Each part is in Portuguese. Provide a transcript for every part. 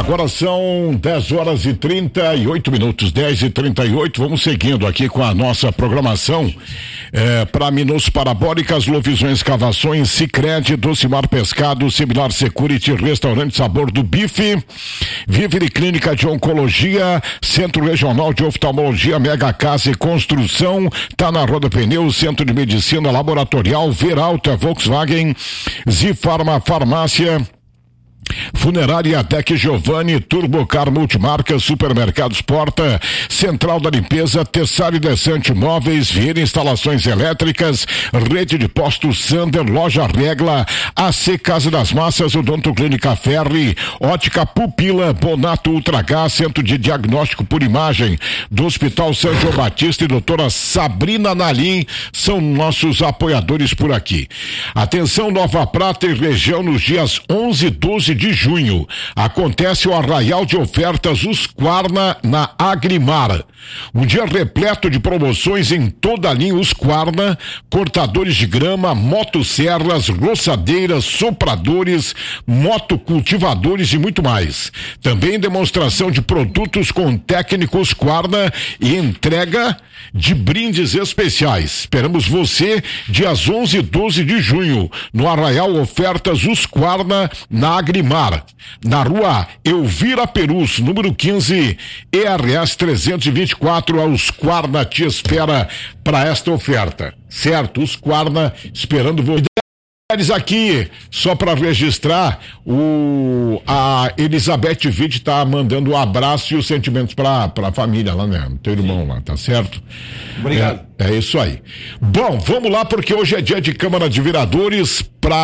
Agora são 10h38, 10h38. Vamos seguindo aqui com a nossa programação. Para Minos Parabólicas, Lovisões Escavações, Sicredi, Docimar Pescado, Similar Security, Restaurante Sabor do Bife, Vivere Clínica de Oncologia, Centro Regional de Oftalmologia, Mega Casa e Construção, tá na Roda Pneus, Centro de Medicina Laboratorial, Veralta, Volkswagen, Zifarma Farmácia, Funerária Tec Giovanni, Turbocar Multimarcas, Supermercados Porta, Central da Limpeza, Tessari Desante Móveis, Vieira Instalações Elétricas, Rede de Postos Sander, Loja Regla, AC Casa das Massas, Odonto Clínica Ferri, Ótica Pupila, Bonato Ultra Gás, Centro de Diagnóstico por Imagem do Hospital São João Batista e doutora Sabrina Nalim são nossos apoiadores por aqui. Atenção, Nova Prata e região nos dias 11 e 12 de junho. Acontece o Arraial de Ofertas Husqvarna na Agrimar. Um dia repleto de promoções em toda a linha Husqvarna, cortadores de grama, motosserras, roçadeiras, sopradores, motocultivadores e muito mais. Também demonstração de produtos com técnico Husqvarna e entrega de brindes especiais. Esperamos você dias 11 e 12 de junho no Arraial Ofertas Husqvarna na Agrimar, na rua Elvira Perus, número 15, ERS 324. A Husqvarna te espera para esta oferta, certo? Husqvarna esperando você. Aqui, só para registrar, a Elizabeth Witt tá mandando um abraço e os sentimentos para a família lá, né? Teu irmão lá, tá certo? Obrigado. É isso aí. Bom, vamos lá, porque hoje é dia de Câmara de Vereadores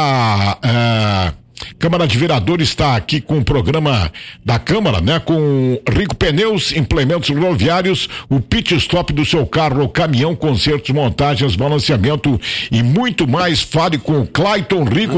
Câmara de Vereadores está aqui com o programa da Câmara, né? Com Rico Pneus, implementos rodoviários, o pit stop do seu carro, o caminhão, consertos, montagens, balanceamento e muito mais. Fale com o Clayton Rico,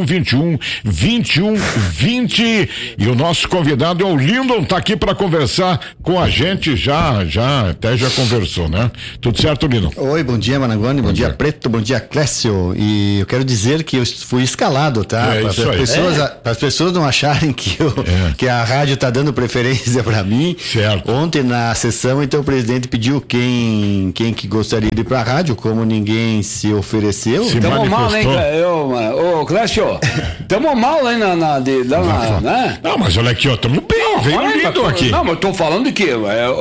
2120. E o nosso convidado é o Lindon, tá aqui para conversar com a gente, até já conversou, né? Tudo certo, Lindon? Oi, bom dia, Manangoni, bom dia, Preto, bom dia, Clécio. E eu quero dizer que eu fui escalado, tá? É isso aí. Para as pessoas não acharem que a rádio está dando preferência para mim. Certo. Ontem na sessão, então, o presidente pediu quem que gostaria de ir para a rádio, como ninguém se ofereceu. Estamos mal, hein, ô Clécio? Estamos mal, hein, né? Não, mas olha aqui, ó, estamos bem, vem o Lindon aqui. Não, mas estou falando que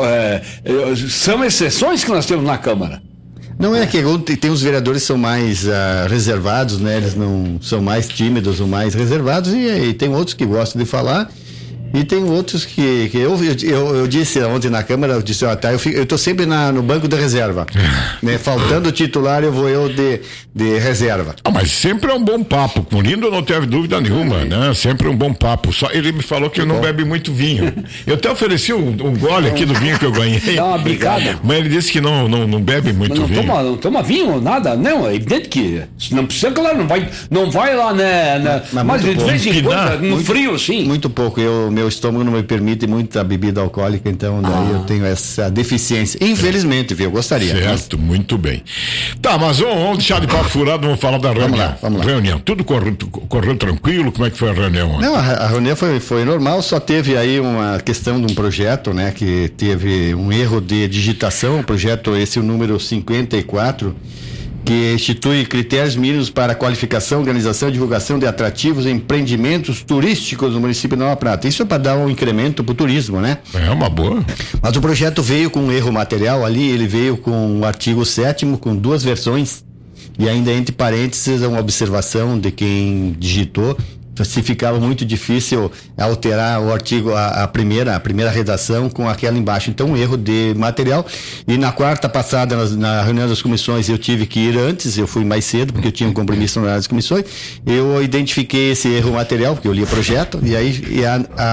são exceções que nós temos na Câmara. Não é que tem os vereadores que são mais reservados, né? Eles não são mais tímidos ou mais reservados e tem outros que gostam de falar e tem outros que eu disse ontem na Câmara, eu disse, eu tô sempre no banco de reserva, né? Faltando titular eu vou de reserva. Mas sempre é um bom papo, com o Lindon não teve dúvida nenhuma, né? Sempre um bom papo, só ele me falou que não bebe muito vinho. Eu até ofereci um gole aqui do vinho que eu ganhei. Dá uma bicada. Mas ele disse que não bebe muito vinho. Não toma vinho, nada, não, é evidente que não precisa, claro, não vai lá, né? Mas de vez em quando, no frio, sim. Muito pouco, meu estômago não me permite muita bebida alcoólica, então daí eu tenho essa deficiência, infelizmente, viu, eu gostaria. Certo, muito bem. Tá, mas vamos deixar de papo furado, vamos falar da reunião. Vamos lá. Reunião, tudo correu tranquilo? Como é que foi a reunião? Não, a reunião foi normal, só teve aí uma questão de um projeto, né, que teve um erro de digitação, o projeto esse, o número 54, que institui critérios mínimos para qualificação, organização e divulgação de atrativos e empreendimentos turísticos no município de Nova Prata. Isso é para dar um incremento para o turismo, né? É uma boa. Mas o projeto veio com um erro material ali, ele veio com o artigo 7º, com 2 versões, e ainda entre parênteses uma observação de quem digitou, se ficava muito difícil alterar o artigo, a primeira redação com aquela embaixo. Então, um erro de material. E na quarta passada, na reunião das comissões, eu tive que ir antes, eu fui mais cedo, porque eu tinha um compromisso nas comissões. Eu identifiquei esse erro material, porque eu li o projeto, e aí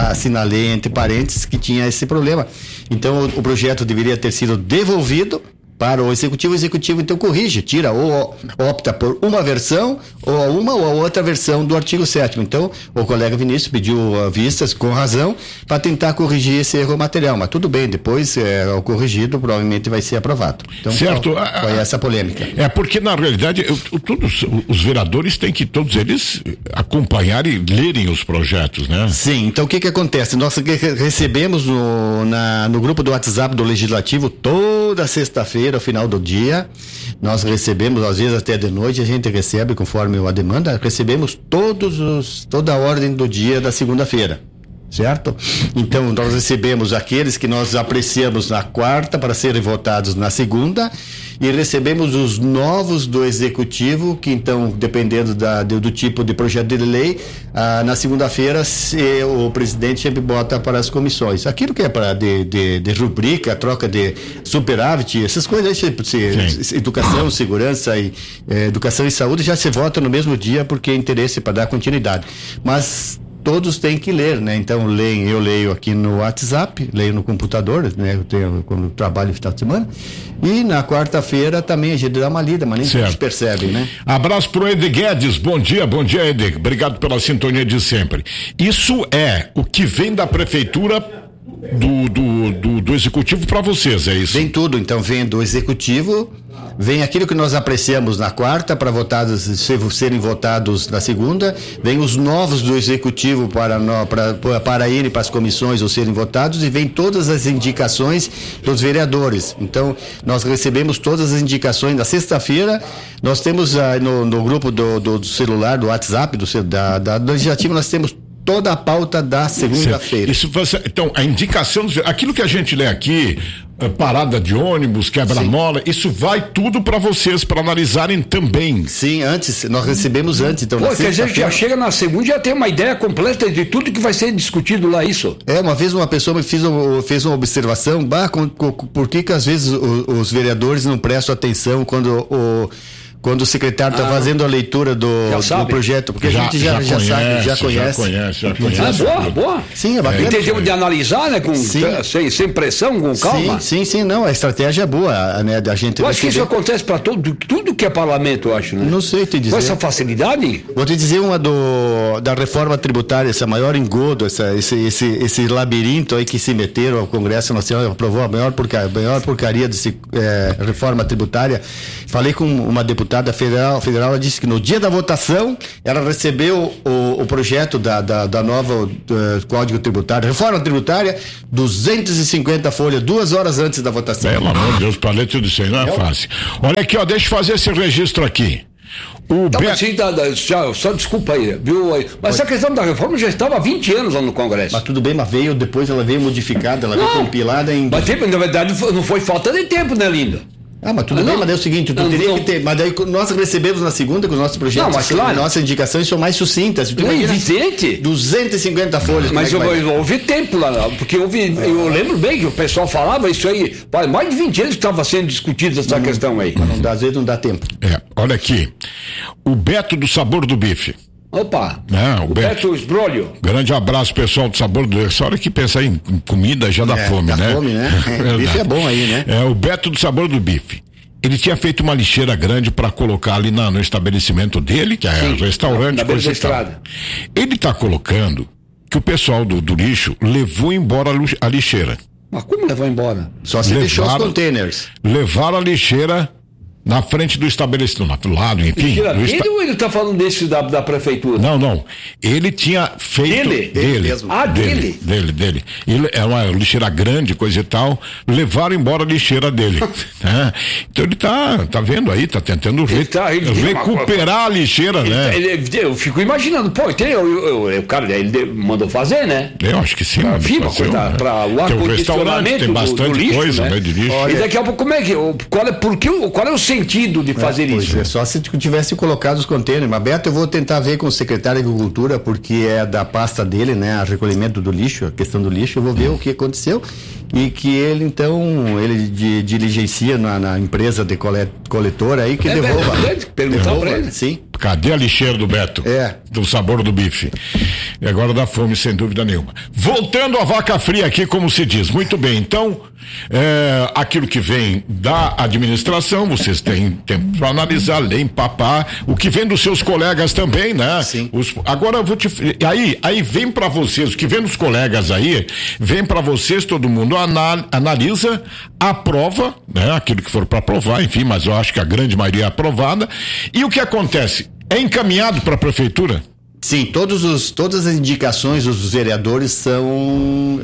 assinalei entre parênteses que tinha esse problema. Então, o projeto deveria ter sido devolvido para o executivo então corrige, tira ou opta por uma versão ou uma ou a outra versão do artigo 7º. Então, o colega Vinícius pediu vistas com razão para tentar corrigir esse erro material, mas tudo bem, depois o corrigido provavelmente vai ser aprovado. Então, certo. Foi essa polêmica. É porque, na realidade, todos os vereadores têm que, todos eles, acompanhar e lerem os projetos, né? Sim, então o que acontece? Nós recebemos no grupo do WhatsApp do Legislativo toda sexta-feira, ao final do dia, nós recebemos, às vezes até de noite, a gente recebe conforme a demanda, recebemos toda a ordem do dia da segunda-feira. Certo? Então, nós recebemos aqueles que nós apreciamos na quarta para serem votados na segunda e recebemos os novos do Executivo, que então, dependendo do tipo de projeto de lei, na segunda-feira o presidente sempre bota para as comissões. Aquilo que é para de rubrica, troca de superávit, essas coisas aí, educação, segurança e educação e saúde já se vota no mesmo dia porque é interesse para dar continuidade. Mas todos têm que ler, né? Então eu leio aqui no WhatsApp, leio no computador, né? Quando trabalho no final de semana, e na quarta-feira também a gente dá uma lida, mas nem todos percebem, né? Abraço pro Ed Guedes, bom dia Ed, obrigado pela sintonia de sempre. Isso é o que vem da prefeitura do executivo para vocês, é isso? Vem tudo, então vem do executivo, vem aquilo que nós apreciamos na quarta para serem votados na segunda, vem os novos do executivo para irem para as comissões ou serem votados, e vem todas as indicações dos vereadores. Então nós recebemos todas as indicações na sexta-feira. Nós temos no grupo do celular, do WhatsApp do Legislativo, nós temos toda a pauta da segunda-feira. Então, a indicação, aquilo que a gente lê aqui, parada de ônibus, quebra-mola, isso vai tudo para vocês, para analisarem também. Sim, nós recebemos antes, então. Pô, que a gente já chega na segunda e já tem uma ideia completa de tudo que vai ser discutido lá, isso. Uma vez uma pessoa me fez uma observação, por que às vezes os vereadores não prestam atenção quando o secretário está fazendo a leitura do projeto, porque a gente já sabe, já conhece. Boa. Sim, é bacana. Entendemos de analisar, né? Sem pressão, com calma. Sim, não, a estratégia é boa, né? Da gente. Eu acho que isso acontece para tudo que é parlamento, eu acho, né? Não sei te dizer. Com essa facilidade? Vou te dizer uma da reforma tributária, essa maior engodo, esse labirinto aí que se meteram ao Congresso Nacional, aprovou a maior porcaria desse reforma tributária. Falei com uma deputada federal, ela disse que no dia da votação ela recebeu o projeto da nova Código Tributário, reforma tributária, 250 folhas, 2 horas antes da votação. Pelo amor de Deus, para ler tudo isso aí não é fácil. Olha aqui, deixa eu fazer esse registro aqui. Só desculpa aí, viu? Mas essa questão da reforma já estava há 20 anos lá no Congresso. Mas tudo bem, mas depois ela veio modificada, ela veio compilada em. Mas na verdade não foi falta de tempo, né, Linda? Mas tudo bem, mas é o seguinte, teria que ter, mas daí nós recebemos na segunda com os nossos projetos, mas claro, nossas indicações são mais sucintas. É evidente. 250 folhas. Mas houve tempo lá, porque eu lembro bem que o pessoal falava isso aí, mais de 20 anos que estava sendo discutido essa questão aí. Mas às vezes não dá tempo. Olha aqui, o Beto do Sabor do Bife. Opa, o Beto Esbrolho. Grande abraço, pessoal do Sabor do Bife. Essa hora que pensar em comida já dá fome, né? Dá fome, né? Bife é bom aí, né? O Beto do Sabor do Bife. Ele tinha feito uma lixeira grande para colocar ali no estabelecimento dele, que é restaurante, coisa e tal. Ele está colocando que o pessoal do lixo levou embora a lixeira. Mas como levou embora? Só se deixou os containers. Levaram a lixeira na frente do estabelecimento, do lado, enfim. Ou ele está falando desse da prefeitura? Não. Ele tinha feito. Dele mesmo. Dele. Ele é uma lixeira grande, coisa e tal. Levaram embora a lixeira dele. Né? Então ele tá vendo aí, tá tentando recuperar a lixeira, né? Eu fico imaginando, o cara, ele mandou fazer, né? Eu acho que sim. Para o ar-condicionamento tem bastante do lixo, coisa, né? De lixo. E daqui a pouco, qual é o sentido de fazer isso? Só se tivesse colocado os contêineres. Mas, Beto, eu vou tentar ver com o secretário de Agricultura, porque é da pasta dele, né? O recolhimento do lixo, a questão do lixo. Eu vou ver o que aconteceu e que ele, então, diligencia na empresa de coletora aí que devolva. Perguntar para ele. Sim. Cadê a lixeira do Beto? Do sabor do bife. E agora dá fome, sem dúvida nenhuma. Voltando à vaca fria aqui, como se diz. Muito bem, então, aquilo que vem da administração, vocês têm tempo para analisar, ler, empapar, o que vem dos seus colegas também, né? Sim. Agora eu vou te... Aí vem para vocês, o que vem dos colegas aí, vem para vocês, todo mundo analisa, aprova, né? Aquilo que for para aprovar, enfim, mas eu acho que a grande maioria é aprovada. E o que acontece? É encaminhado para a prefeitura? Sim, todas as indicações dos vereadores são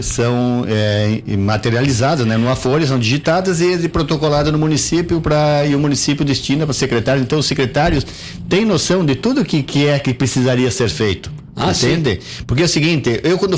materializadas, né? Numa folha, são digitadas e protocoladas no município e o município destina para o secretário. Então os secretários têm noção de tudo que precisaria ser feito. Entende? Sim. Porque é o seguinte,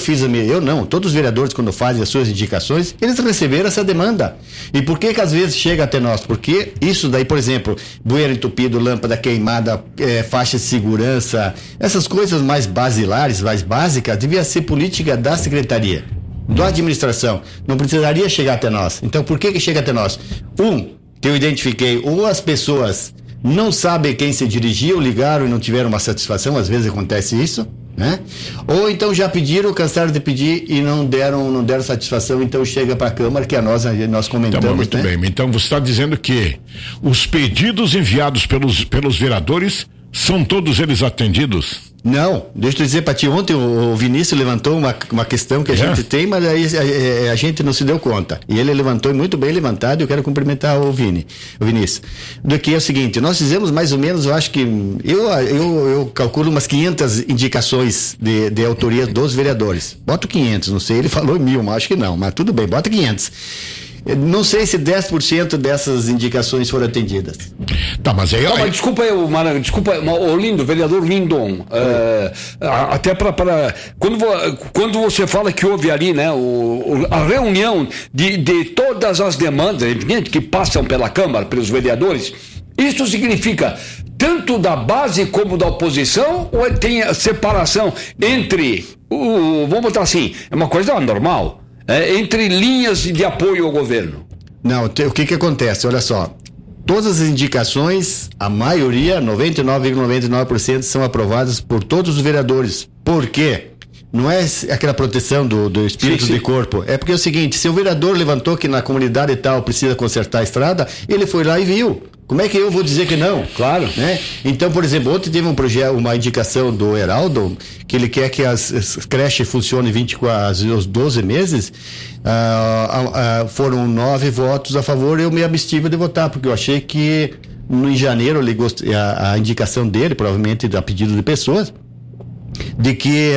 todos os vereadores, quando fazem as suas indicações, eles receberam essa demanda. E por que às vezes chega até nós? Porque isso daí, por exemplo, bueiro entupido, lâmpada queimada, faixa de segurança, essas coisas mais basilares, mais básicas, devia ser política da secretaria, da administração. Não precisaria chegar até nós. Então, por que chega até nós? Que eu identifiquei, ou as pessoas não sabem quem se dirigiu, ligaram e não tiveram uma satisfação, às vezes acontece isso, né? Ou então já pediram, cansaram de pedir e não deram satisfação, então chega para a Câmara, que nós comentamos. Então, muito bem. Então você está dizendo que os pedidos enviados pelos vereadores são todos eles atendidos? Não, deixa eu dizer para ti, ontem o Vinícius levantou uma questão que a gente tem, mas aí a gente não se deu conta. E ele levantou, muito bem levantado, e eu quero cumprimentar o Vinícius. Do que é o seguinte, nós fizemos mais ou menos, eu acho que, eu calculo umas 500 indicações de autoria dos vereadores. Boto 500, não sei, ele falou 1000, mas acho que não, mas tudo bem, bota 500. Não sei se 10% dessas indicações foram atendidas. Tá, mas aí... mas desculpa aí, o Lindo, vereador Lindon, até para quando você fala que houve ali, né, a reunião de todas as demandas, evidente, que passam pela Câmara, pelos vereadores, isso significa tanto da base como da oposição, ou tem a separação entre, vamos botar assim, é uma coisa normal, entre linhas de apoio ao governo? Não, o que acontece? Olha só, todas as indicações, a maioria, 99,99% são aprovadas por todos os vereadores. Por quê? Não é aquela proteção do espírito de corpo. É porque é o seguinte, se o vereador levantou que na comunidade e tal precisa consertar a estrada, ele foi lá e viu. Como é que eu vou dizer que não? Claro, né? Então, por exemplo, ontem teve uma indicação do Heraldo, que ele quer que as creches funcionem os 12 meses. Foram 9 votos a favor, eu me abstive de votar, porque eu achei que em janeiro a indicação dele, provavelmente a pedido de pessoas, de que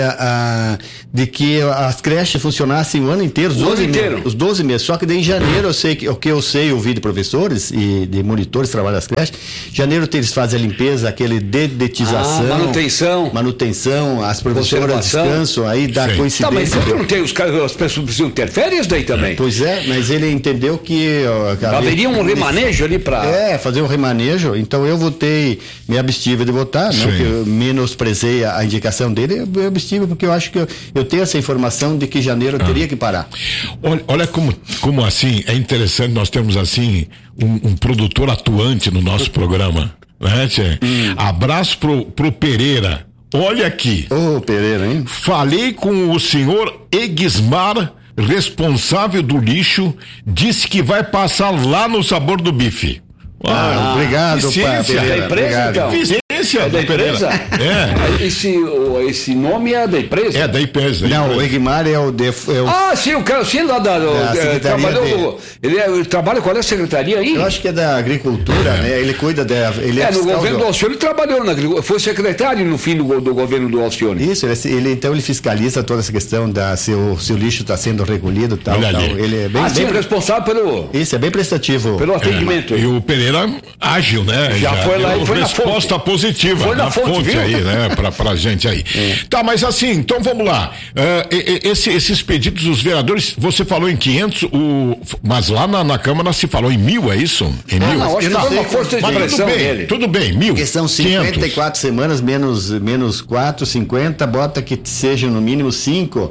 as creches funcionassem o ano inteiro, os 12 meses. Só que daí em janeiro eu ouvi de professores e de monitores que trabalham nas creches, em janeiro eles fazem a limpeza, aquele dedetização, manutenção, as professoras descansam, aí dá coincidência. Tá, mas não tem as pessoas precisam ter férias daí também. Pois é, mas ele entendeu que haveria um remanejo ali para fazer um remanejo. Então eu votei, me abstive de votar, não que eu menosprezei a indicação dele, eu abstive porque eu acho que eu tenho essa informação de que janeiro teria que parar. Olha como assim é interessante, nós temos assim um produtor atuante no nosso programa, né, tchê? Abraço pro Pereira. Olha aqui. Pereira, hein? Falei com o senhor Eguismar, responsável do lixo, disse que vai passar lá no Sabor do Bife. Obrigado, Pereira. Empresa, então. É da empresa? Esse nome é da empresa? É da empresa. Não, o Egmar é o... sim, o cara lá da trabalhou. Ele trabalha qual é a secretaria aí? Eu acho que é da agricultura, né? Ele cuida no governo do Alcione ele trabalhou na agricultura. Foi secretário no fim do governo do Alcione. Isso, então ele fiscaliza toda essa questão se o lixo está sendo recolhido e tal. Ele é bem responsável pelo... Isso, é bem prestativo. Pelo atendimento. E o Pereira ágil, né? Já foi lá e foi na resposta positiva. Foi na fonte aí, né? Pra gente aí. Tá, mas assim, então vamos lá. Esses pedidos dos vereadores, você falou em 500, mas lá na Câmara se falou em 1000, é isso? Em 1000? Não, acho que foi uma força de expressão dele. Tudo bem, 1000. Porque são 54 semanas, menos 4, 50, bota que seja no mínimo 5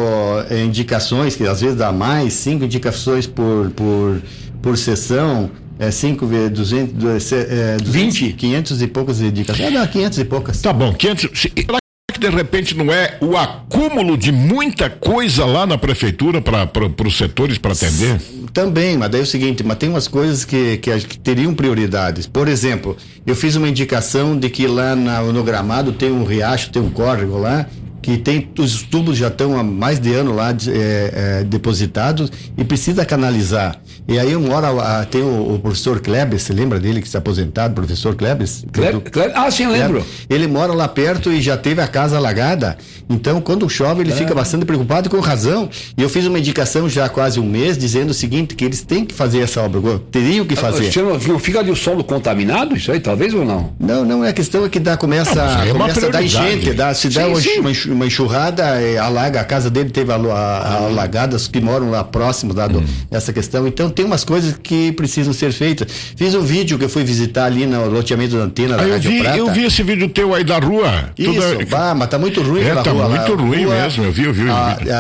indicações, que às vezes dá mais, 5 indicações por sessão. 5 vezes 200, 20? 500 e poucas indicações. Não, 500 e poucas. Tá bom, 500. Será que de repente não é o acúmulo de muita coisa lá na prefeitura para os setores para atender? Também, mas daí é o seguinte, mas tem umas coisas que teriam prioridades. Por exemplo, eu fiz uma indicação de que lá no Gramado tem um riacho, tem um córrego lá, que tem, os tubos já estão há mais de ano lá depositados e precisa canalizar. E aí uma hora tem o professor Klebes, você lembra dele que está aposentado, professor Klebes? Ah, sim, eu lembro. Ele mora lá perto e já teve a casa alagada, então quando chove ele fica bastante preocupado, com razão. E eu fiz uma indicação já há quase um mês dizendo o seguinte, que eles têm que fazer essa obra, teriam que fazer. Não fica ali o solo contaminado, isso aí talvez ou não? Não, a questão é que começa a dar enchente, se dá uma enxurrada, alaga, a casa dele teve alagadas que moram lá próximo essa questão, então tem umas coisas que precisam ser feitas. Fiz um vídeo que eu fui visitar ali no loteamento da antena da Rádio Prata. Eu vi esse vídeo teu aí da rua. Isso, mas tá muito ruim aquela rua. Tá muito ruim mesmo, eu vi o vídeo.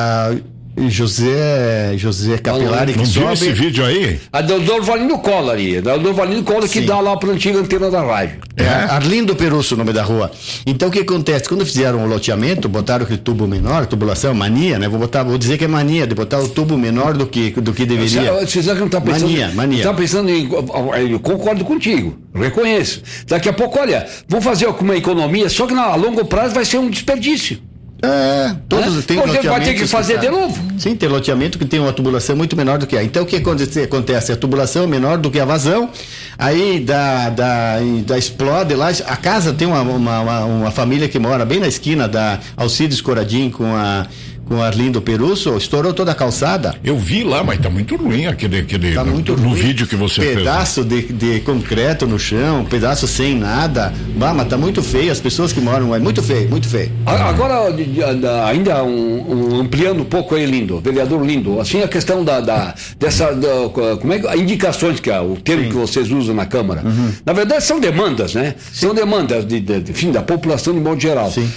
José Capelari que sobe. Viu esse vídeo aí? A do Dorvalino Collor ali. Da Dorvalino Collor que dá lá para a antiga antena da rádio. Arlindo Perusso, o nome da rua. Então o que acontece? Quando fizeram o loteamento, botaram aquele tubo menor, tubulação, mania, né? Vou dizer que é mania, de botar o tubo menor do que deveria. Você sabe que não tá pensando. Mania. Tá pensando em. Eu concordo contigo, reconheço. Daqui a pouco, olha, vão fazer uma economia, só que a longo prazo vai ser um desperdício. Todos tem loteamento. Você vai ter que fazer de novo. Sim, tem loteamento que tem uma tubulação muito menor do que a. Então o que acontece? A tubulação é menor do que a vazão, aí explode lá. A casa tem uma família que mora bem na esquina da Alcides Coradim com Arlindo Perusso, estourou toda a calçada. Eu vi lá, mas tá muito ruim aquele tá muito no ruim. Vídeo que você fez. Pedaço de concreto no chão, pedaço sem nada. Mas tá muito feio, as pessoas que moram é muito feio, muito feio. Agora, ainda ampliando um pouco aí, Lindo, vereador Lindo, assim a questão como é que indicações, que é o termo que vocês usam na Câmara. Na verdade são demandas, né? São demandas enfim, da população de modo geral. Sim.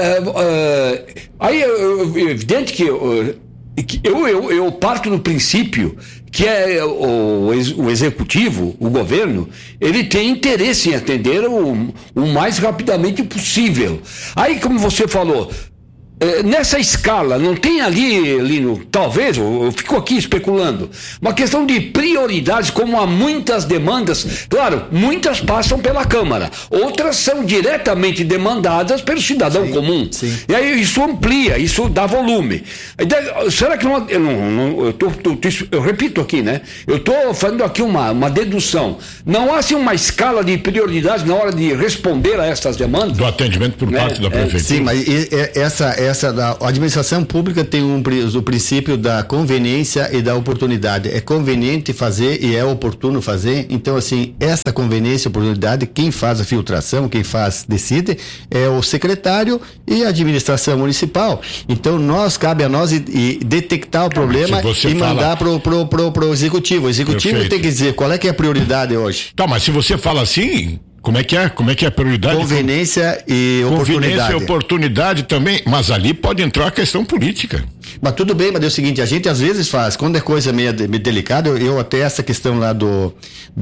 Aí evidente que eu parto do princípio que o executivo, o governo, ele tem interesse em atender o mais rapidamente possível. Aí, como você falou, nessa escala, não tem ali, Lino, talvez, eu fico aqui especulando, uma questão de prioridades, como há muitas demandas, claro, muitas passam pela Câmara, outras são diretamente demandadas pelo cidadão comum. Sim. E aí isso amplia, isso dá volume. Será que eu repito aqui, né? Eu estou fazendo aqui uma dedução. Não há assim uma escala de prioridades na hora de responder a essas demandas? Do atendimento por parte da prefeitura. Sim, mas a administração pública tem o princípio da conveniência e da oportunidade. É conveniente fazer e é oportuno fazer. Então, assim, essa conveniência e oportunidade, quem faz a filtração, quem decide, é o secretário e a administração municipal. Então, cabe a nós e detectar o problema e mandar pro executivo. O executivo tem que dizer qual é que é a prioridade hoje. Tá, mas se você fala assim, como é que é a prioridade? Conveniência e oportunidade. Conveniência e oportunidade também, mas ali pode entrar a questão política. Mas tudo bem, mas é o seguinte, a gente às vezes faz, quando é coisa meio delicada, eu até essa questão lá do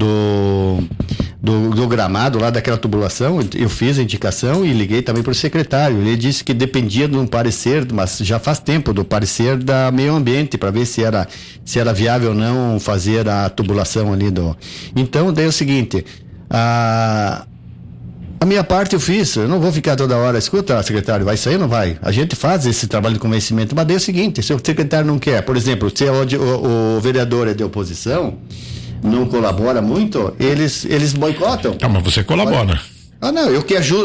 gramado, lá daquela tubulação, eu fiz a indicação e liguei também para o secretário. Ele disse que dependia de um parecer, mas já faz tempo, do parecer da meio ambiente, para ver se era viável ou não fazer a tubulação ali Então, daí é o seguinte, a minha parte eu fiz, eu não vou ficar toda hora, escuta, secretário, vai sair ou não vai? A gente faz esse trabalho de convencimento, mas daí é o seguinte, se o secretário não quer, por exemplo, se o vereador é de oposição, não colabora muito, eles boicotam. Ah, mas você colabora. Não, eu que ajudo,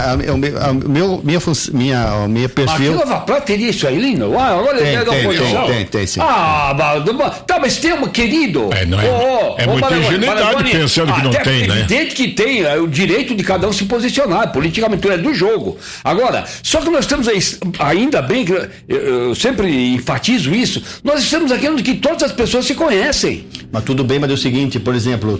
minha perfil... Aqui Nova Prata teria isso aí, Lino? Agora tem, sim. Tá, mas tem querido. É muita ingenuidade pensando que não tem, né? É evidente que tem o direito de cada um se posicionar, politicamente é do jogo. Agora, só que nós estamos ainda bem, eu sempre enfatizo isso, nós estamos aqui onde que todas as pessoas se conhecem. Mas tudo bem, mas é o seguinte, por exemplo,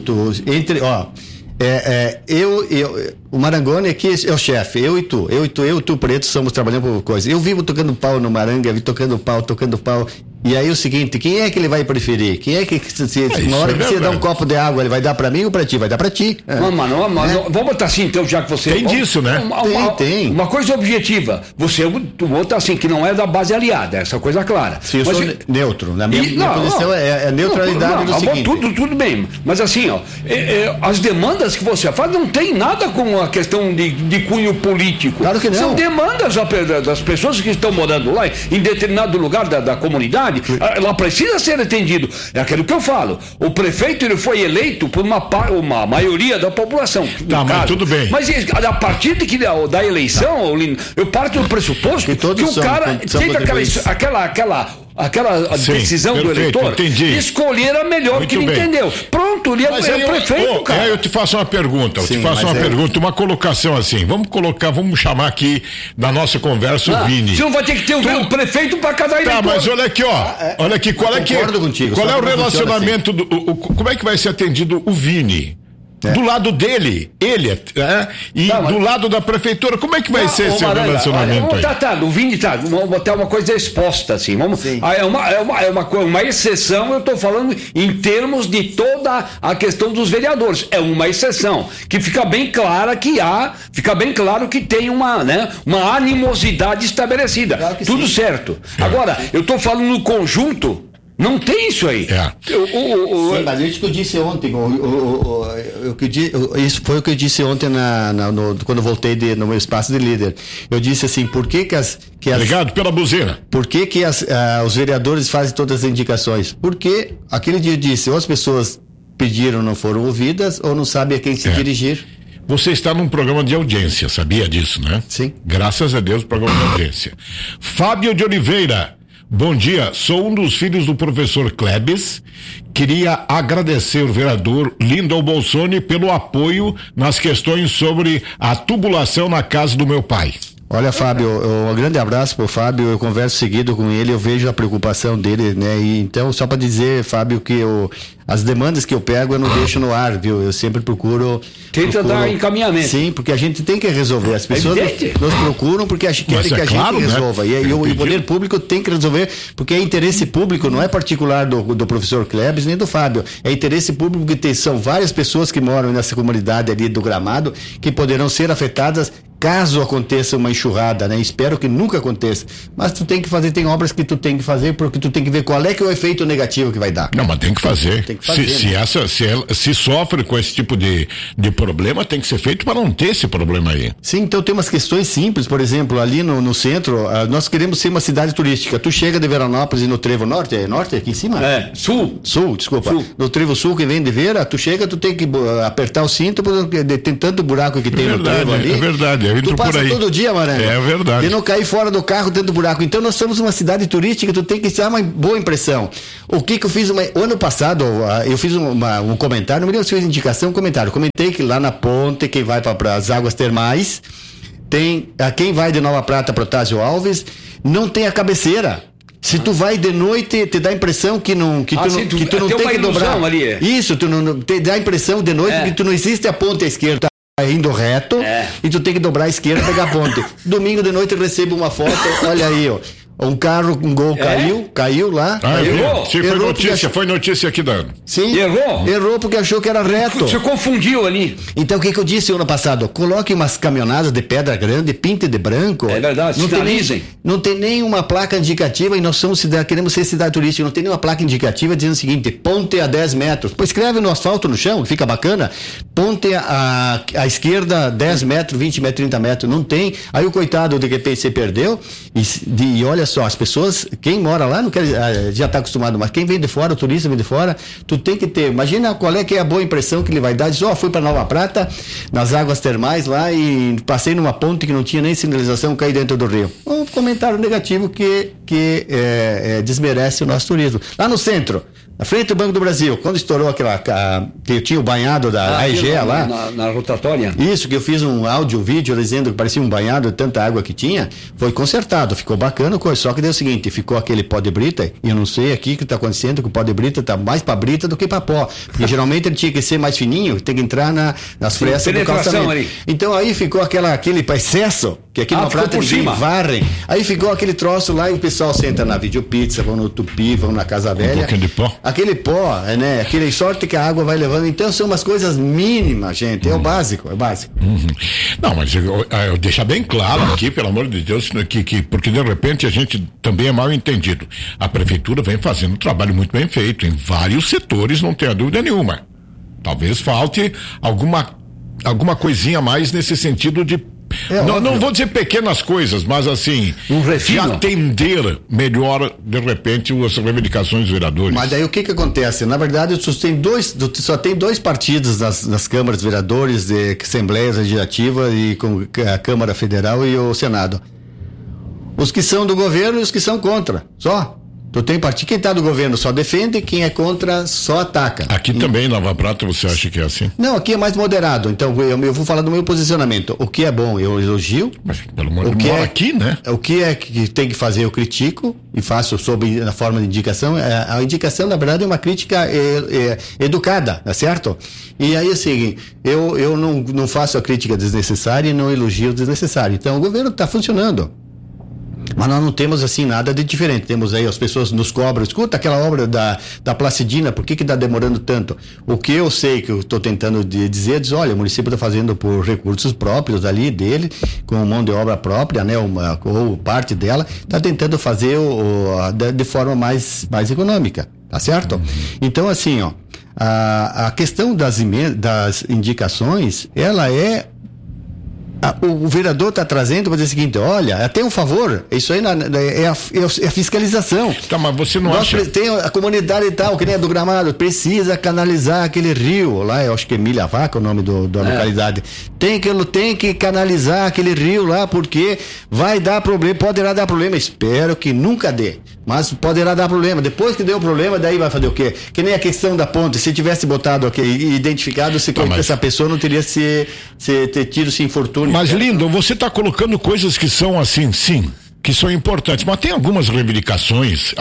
o Marangoni aqui é o chefe, eu e tu Preto, estamos trabalhando por coisa. Eu vivo tocando pau no Maranga, tocando pau. E aí o seguinte, quem é que ele vai preferir? Quem é que na hora que você dá um copo de água, ele vai dar para mim ou para ti? Vai dar para ti. Vamos botar assim, então, já que você... Tem disso, né? Tem. Uma coisa objetiva. Você botar assim, que não é da base aliada, essa coisa clara. Sim, eu sou neutro. Na minha posição é neutralidade do seguinte. Tudo bem. Mas assim, as demandas que você faz não tem nada com a questão de cunho político. Claro que não. São demandas das pessoas que estão morando lá, em determinado lugar da comunidade. Ela precisa ser atendido. É aquilo que eu falo. O prefeito ele foi eleito por uma maioria da população. Tá, mas tudo bem. Mas a partir da eleição, eu parto do pressuposto que o cara tem aquela decisão do eleitor, escolher a melhor muito que ele entendeu. Pronto, ele é o prefeito, cara. Eu te faço uma pergunta, uma colocação assim. Vamos chamar aqui na nossa conversa o Vini. Você não vai ter que ter um prefeito para cada eleitor. Tá, mas olha aqui, olha aqui, qual é o relacionamento como é que vai ser atendido o Vini? Do lado dele, do lado da prefeitura, como é que vai ser esse relacionamento aí? O Vini vamos botar uma coisa exposta, assim, é uma exceção, eu estou falando em termos de toda a questão dos vereadores, é uma exceção, que fica bem claro que tem uma animosidade estabelecida, claro tudo sim. Certo. Agora, eu estou falando no conjunto. Não tem isso aí. Sim, mas isso que eu disse ontem. Isso foi o que eu disse ontem quando eu voltei no meu espaço de líder. Eu disse assim, por que Obrigado pela buzina. Por que os vereadores fazem todas as indicações? Porque aquele dia eu disse, ou as pessoas pediram, não foram ouvidas, ou não sabem a quem se dirigir. Você está num programa de audiência, sabia disso, né? Sim. Graças a Deus, programa de audiência. Fábio de Oliveira. Bom dia, sou um dos filhos do professor Klebs. Queria agradecer o vereador Lindon Bolsoni pelo apoio nas questões sobre a tubulação na casa do meu pai. Olha, Fábio, um grande abraço pro Fábio, eu converso seguido com ele, eu vejo a preocupação dele, né? E então, só para dizer, Fábio, que as demandas que eu pego eu não deixo no ar, viu? Eu sempre procuro dar encaminhamento. Sim, porque a gente tem que resolver. As pessoas nos procuram porque querem que a gente resolva. Né? E o poder público tem que resolver, porque é interesse público, não é particular do professor Klebs nem do Fábio. É interesse público que são várias pessoas que moram nessa comunidade ali do Gramado que poderão ser afetadas caso aconteça uma enxurrada, né? Espero que nunca aconteça. Mas tu tem que fazer, tem obras que tu tem que fazer, porque tu tem que ver qual é que é o efeito negativo que vai dar. Não, mas tem que fazer. Se sofre com esse tipo de problema, tem que ser feito para não ter esse problema aí. Sim, então tem umas questões simples, por exemplo, ali no centro, nós queremos ser uma cidade turística. Tu chega de Veranópolis e no Trevo Norte, aqui em cima? Sul, desculpa. Sul. No Trevo Sul, que vem de Vera, tu chega, tu tem que apertar o cinto, porque tem tanto buraco que tem no Trevo ali. É verdade. Tu passa todo dia, Maranga. É verdade. E não cair fora do carro dentro do buraco. Então nós somos uma cidade turística, tu tem que ter uma boa impressão. O que eu fiz ano passado, eu fiz um comentário, não me lembro se fez indicação, um comentário. Comentei que lá na ponte, quem vai para as águas termais, quem vai de Nova Prata para Otávio Alves, não tem a cabeceira. Se tu vai de noite, te dá a impressão que tu não tem que dobrar. Ali. Isso, tu não te dá a impressão de noite que tu não existe a ponte à esquerda. Indo reto e tu tem que dobrar a esquerda e pegar a ponte. Domingo de noite eu recebo uma foto, olha aí, ó. Um carro, um gol caiu lá. Errou. Foi notícia aqui da... Sim. Errou porque achou que era reto. Você confundiu ali. Então o que eu disse ano passado? Coloque umas caminhonadas de pedra grande, pinte de branco. É verdade, não tem nenhuma placa indicativa e nós queremos ser cidade turística, não tem nenhuma placa indicativa dizendo o seguinte, ponte a 10 metros. Pois escreve no asfalto no chão, que fica bacana. Ponte à esquerda 10 metros, 20 metros, 30 metros. Não tem. Aí o coitado de repente se perdeu e olha só, as pessoas, quem mora lá não quer, já está acostumado, mas quem vem de fora, o turista vem de fora, tu tem que ter, imagina qual é que é a boa impressão que ele vai dar, diz, fui para Nova Prata, nas águas termais lá e passei numa ponte que não tinha nem sinalização, caí dentro do rio. Um comentário negativo que desmerece o nosso turismo. Lá no centro, na frente do Banco do Brasil, quando estourou que eu tinha o banhado da AEG lá. Na rotatória? Isso, que eu fiz um vídeo dizendo que parecia um banhado de tanta água que tinha, foi consertado, ficou bacana, só que deu o seguinte, ficou aquele pó de brita, e eu não sei aqui o que está acontecendo, que o pó de brita está mais para brita do que para pó, porque geralmente ele tinha que ser mais fininho, tem que entrar nas frestas do calçamento. Ali. Então aí ficou aquele excesso, Que aqui numa prata ninguém varrem. Aí ficou aquele troço lá e o pessoal senta na Videopizza, vão no Tupi, vão na Casa Velha. Um pouquinho de pó. Aquele pó, né? Aquele sorte que a água vai levando. Então são umas coisas mínimas, gente. É o básico, é o básico. Não, mas eu deixar bem claro aqui, pelo amor de Deus, porque de repente a gente também é mal entendido. A prefeitura vem fazendo um trabalho muito bem feito em vários setores, não tenha dúvida nenhuma. Talvez falte alguma coisinha a mais nesse sentido de não vou dizer pequenas coisas, mas assim, de atender melhor, de repente, as reivindicações dos vereadores. Mas daí o que acontece? Na verdade, só tem dois partidos nas câmaras de vereadores, de Assembleia Legislativa e com a Câmara Federal e o Senado. Os que são do governo e os que são contra, só. Tu tem partido, quem está do governo só defende, quem é contra só ataca. Aqui também, Nova Prata, você acha que é assim? Não, aqui é mais moderado, então eu vou falar do meu posicionamento. O que é bom, eu elogio. Mas pelo menos mora aqui, né? O que é que tem que fazer, eu critico e faço sob a forma de indicação. A indicação, na verdade, é uma crítica educada, tá certo? E aí, assim, eu não faço a crítica desnecessária e não elogio o desnecessário. Então, o governo está funcionando. Mas nós não temos assim nada de diferente. Temos aí, as pessoas nos cobram, escuta aquela obra da Placidina, por que está demorando tanto? O que eu sei, que eu estou tentando dizer, olha, o município está fazendo por recursos próprios ali dele, com mão de obra própria, né, ou parte dela, está tentando fazer de forma mais econômica, tá certo? Então, assim, ó, a questão das indicações, ela é o vereador está trazendo para dizer o seguinte, olha, até um favor, isso aí é a fiscalização. Tá, mas você não acha... Tem a comunidade e tal, que nem a do Gramado, precisa canalizar aquele rio, lá eu acho que é Milha Vaca o nome da localidade, tem que canalizar aquele rio lá, porque vai dar problema, poderá dar problema, espero que nunca dê, mas poderá dar problema, depois que deu o problema, daí vai fazer o quê? Que nem a questão da ponte, se tivesse botado aqui, identificado, essa pessoa não teria ter tido esse infortúnio. Mas, Lindo, você está colocando coisas que são assim, sim, que são importantes, mas tem algumas reivindicações,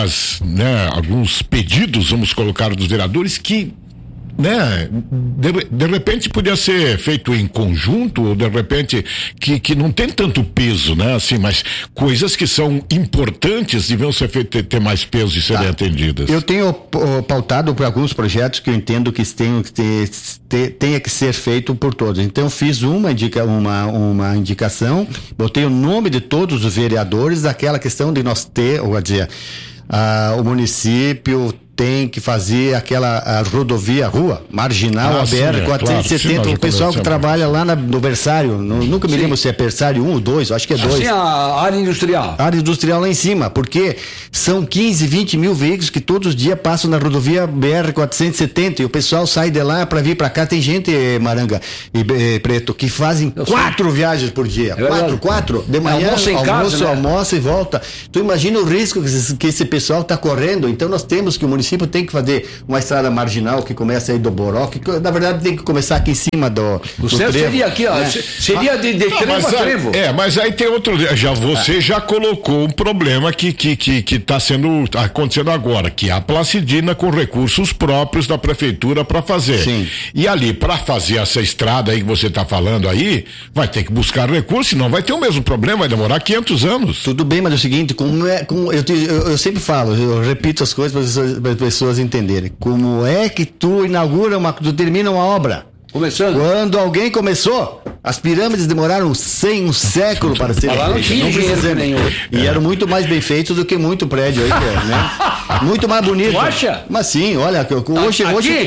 alguns pedidos, vamos colocar, dos vereadores que, né, de repente podia ser feito em conjunto, ou de repente que não tem tanto peso, né, assim, mas coisas que são importantes deviam ser ter mais peso e serem atendidas. Eu tenho pautado para alguns projetos que eu entendo que tenha que ser feito por todos. Então fiz uma indicação, botei o nome de todos os vereadores daquela questão de nós ter, ou dizer, o município tem que fazer aquela rua marginal, a BR-470, claro, o pessoal que trabalha lá no berçário, nunca me lembro se é berçário 1 ou 2, acho que é 2. Sim, a área industrial. A área industrial lá em cima, porque são 15, 20 mil veículos que todos os dias passam na rodovia BR-470 e o pessoal sai de lá para vir para cá. Tem gente, Maranga e Preto, que fazem 4 viagens por dia. 4 de manhã, almoça e volta. Tu imagina o risco que esse pessoal está correndo. Então nós temos que o município tem que fazer uma estrada marginal que começa aí do Boró, que na verdade tem que começar aqui em cima do trevo. Seria aqui, ó, seria de trevo a trevo. Mas aí tem outro, você já colocou um problema que está acontecendo agora, que é a Placidina com recursos próprios da prefeitura para fazer. Sim. E ali, para fazer essa estrada aí que você está falando aí, vai ter que buscar recursos, senão vai ter o mesmo problema, vai demorar 500 anos. Tudo bem, mas é o seguinte, eu sempre falo, eu repito as coisas para as pessoas entenderem. Como é que tu tu termina uma obra? Começando. Quando alguém começou, as pirâmides demoraram um século para serem feitas. E eram muito mais bem feitos do que muito prédio aí, né? Muito mais bonito. Tu acha? Mas sim, olha, hoje...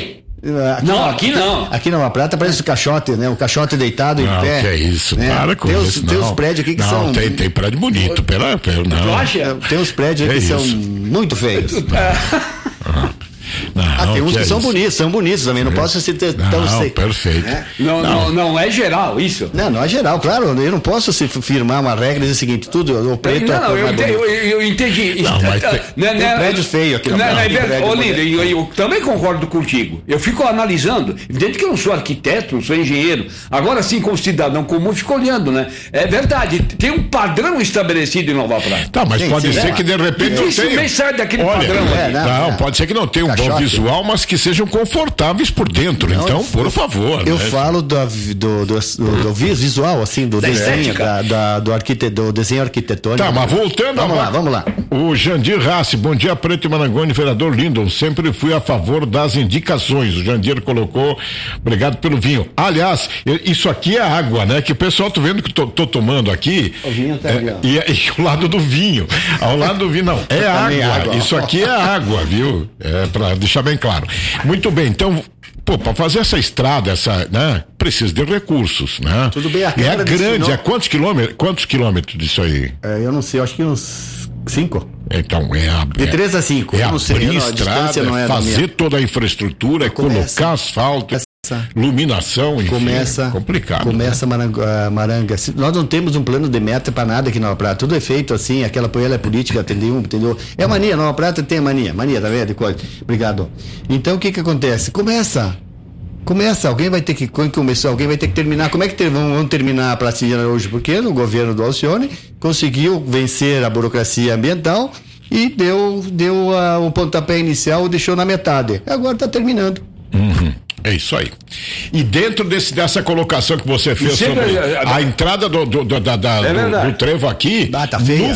Aqui não. Aqui na Prata parece o caixote, né? O caixote deitado em pé. Que é isso, né? Para com isso. Tem uns prédios aqui que são... Tem prédio bonito, não. Tu acha? Tem uns prédios aqui que são muito feios. Tem uns que são bonitos também, não posso ser tão seco. Perfeito. Né? Não é geral isso. Não é geral, claro, eu não posso firmar uma regra e dizer o seguinte, tudo, o preto eu entendi. Tem prédio feio aqui Lindo, eu também concordo contigo. Eu fico analisando, evidente que eu não sou arquiteto, não sou engenheiro, agora sim, como cidadão comum, fico olhando, né? É verdade, tem um padrão estabelecido em Nova Prata. Mas pode ser que de repente dificilmente sai daquele padrão. Pode ser que não tenha um bom visual, mas que sejam confortáveis por dentro. Não, então, por favor. Eu falo do visual, assim, do desenho, do desenho arquitetônico. Tá, mas voltando Vamos lá. O Jandir Rassi, bom dia, Preto e Marangoni, vereador Lindon, sempre fui a favor das indicações. O Jandir colocou, obrigado pelo vinho. Aliás, isso aqui é água, né? Que o pessoal, tô vendo que tô tomando aqui. O vinho tá ali, ó. E ao lado do vinho. Ao lado do vinho, não. É água. Isso aqui é água, viu? É pra deixar bem claro. Muito bem, então, para fazer essa estrada, né? Precisa de recursos, né? Tudo bem, é grande, é quantos quilômetros disso aí? Eu não sei, acho que uns 5. Então, de 3 a 5. É abrir estrada, fazer toda a infraestrutura, colocar asfalto, iluminação, enfim. Complicado. Começa, né? Maranga. Nós não temos um plano de meta para nada aqui na Nova Prata. Tudo é feito assim, aquela poeira política, entendeu? É mania, Nova Prata tem mania, tá vendo? Obrigado. Então, o que acontece? Começa, alguém vai ter que começar, alguém vai ter que terminar. Como é que vamos terminar a Placidina hoje? Porque o governo do Alcione conseguiu vencer a burocracia ambiental e deu o pontapé inicial, deixou na metade. Agora está terminando. É isso aí. E dentro dessa colocação que você fez sobre a entrada do trevo aqui, tá feia.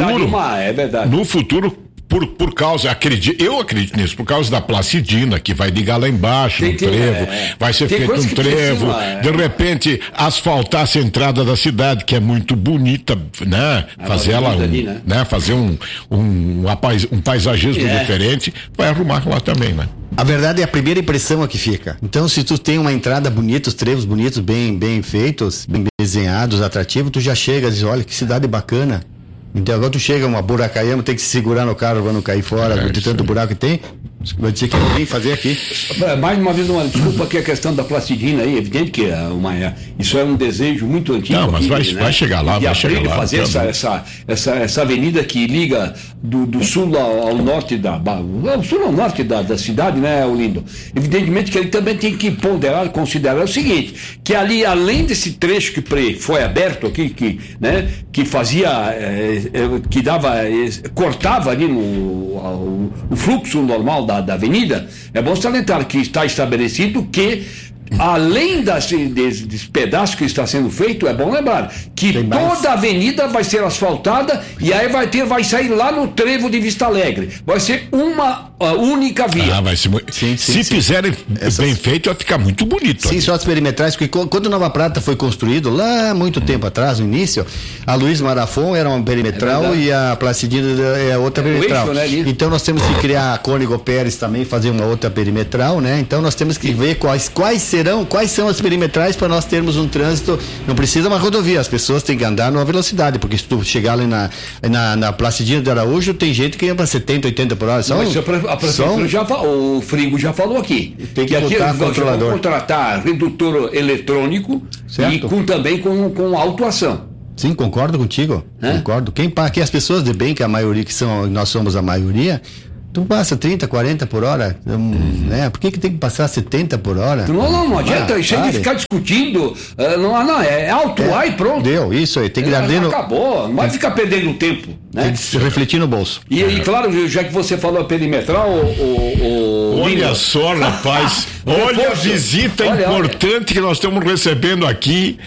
No futuro, por causa, eu acredito nisso, por causa da Placidina, que vai ligar lá embaixo, no trevo, vai ser feito um trevo, de repente asfaltar essa entrada da cidade, que é muito bonita, né? Fazer ela, né? Fazer um paisagismo diferente, vai arrumar lá também, né? A verdade é a primeira impressão a que fica. Então, se tu tem uma entrada bonita, os trevos bonitos, bem feitos, bem desenhados, atrativos, tu já chega e diz, olha que cidade bacana. Então agora tu chega uma buracaiama, tem que se segurar no carro pra não cair fora, de tanto buraco que tem. Vai dizer que eu vim fazer aqui. Mais uma vez, desculpa aqui a questão da Placidina aí, evidente que isso é um desejo muito antigo. Não, mas vai chegar lá, vai chegar lá. Fazer essa avenida que liga do sul ao norte da cidade, né, Olindo? Evidentemente que ele também tem que considerar o seguinte, que ali, além desse trecho que foi aberto aqui, que fazia, cortava ali o fluxo normal da avenida, é bom salientar que está estabelecido que, além desse pedaço que está sendo feito, é bom lembrar que toda a avenida vai ser asfaltada e aí vai sair lá no trevo de Vista Alegre. Vai ser uma única via. Vai ser se fizerem bem feito, vai ficar muito bonito. Sim, só as perimetrais, porque quando Nova Prata foi construído, lá muito tempo atrás, no início, a Luiz Marafon era uma perimetral e a Placidina é outra perimetral. Eixo, né, então nós temos que criar a Cônigo Pérez também, fazer uma outra perimetral, né? Então nós temos que ver quais são as perimetrais para nós termos um trânsito. Não precisa uma rodovia, as pessoas têm que andar numa velocidade, porque se tu chegar ali na Placidina do Araújo, tem gente que anda para 70, 80 por hora. A prefeitura o Frigo já falou aqui. Tem que botar controlador. Vamos contratar redutor eletrônico, certo? E também com autuação. Sim, concordo contigo. Concordo. Aqui as pessoas de bem, que a maioria, nós somos a maioria, tu passa 30, 40 por hora, né? Por que tem que passar 70 por hora? Não adianta isso aí de ficar discutindo. É autuar e pronto. Deu, isso aí, tem que dar dentro. Acabou, não vai ficar perdendo tempo. Né? Tem que se refletir no bolso. E claro, já que você falou a perimetral, olha só, rapaz, olha a visita importante que nós estamos recebendo aqui.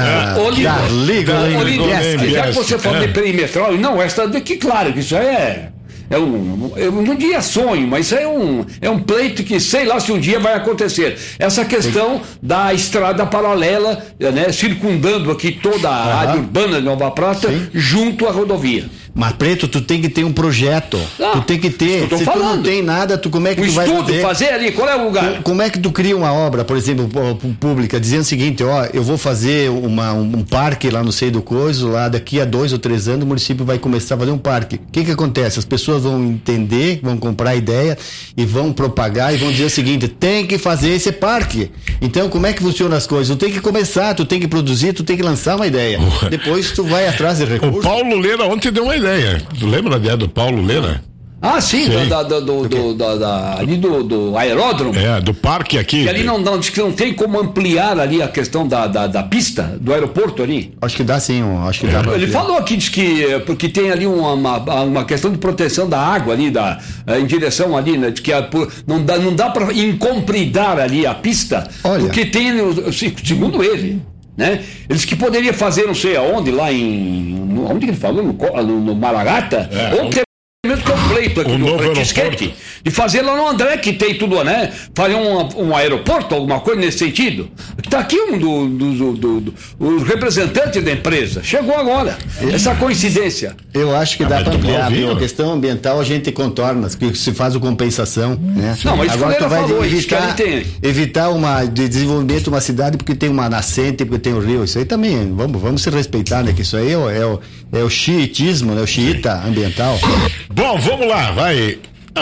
Já que você falou de perimetral, essa daqui, claro, que isso é. Eu não diria sonho, mas isso é um pleito que sei lá se um dia vai acontecer. Essa questão da estrada paralela, né, circundando aqui toda a área urbana de Nova Prata, junto à rodovia. Mas, Preto, tu tem que ter um projeto. Tu tem que ter. Se tu não tem nada, como é que tu vai fazer ali? Qual é o lugar? Como é que tu cria uma obra, por exemplo, pública, dizendo o seguinte, eu vou fazer um parque lá no seio do coiso, lá daqui a 2 ou 3 anos o município vai começar a fazer um parque. O que acontece? As pessoas vão entender, vão comprar a ideia e vão propagar e vão dizer o seguinte, tem que fazer esse parque. Então, como é que funcionam as coisas? Tu tem que começar, tu tem que produzir, tu tem que lançar uma ideia. Depois tu vai atrás de recursos. O Paulo Lera ontem deu uma ideia. Tu lembra da ideia do Paulo Lera? Ah, sim, ali do aeródromo. Do parque aqui. E ali diz que não tem como ampliar ali a questão da pista, do aeroporto ali. Acho que dá sim, acho que dá. Ele falou aqui, diz que porque tem ali uma questão de proteção da água ali, em direção ali, né? De que não dá para incompridar ali a pista, porque tem, segundo ele, né? Eles que poderia fazer não sei aonde, lá onde que ele falou? No Maragata? Ou mesmo que é o pleito aqui do Francisquete, de fazer lá no André, que tem tudo, né? Fazer um aeroporto, alguma coisa nesse sentido. Está aqui um dos representantes da empresa. Chegou agora. Essa coincidência. Eu acho que dá para ampliar. A questão ambiental a gente contorna, que se faz a compensação, né? Não, mas agora tu vai evitar de desenvolvimento de uma cidade porque tem uma nascente, porque tem o rio. Isso aí também, vamos se respeitar, né? Que isso aí é o xiitismo, né? O xiita ambiental. Bom, vamos lá, vai.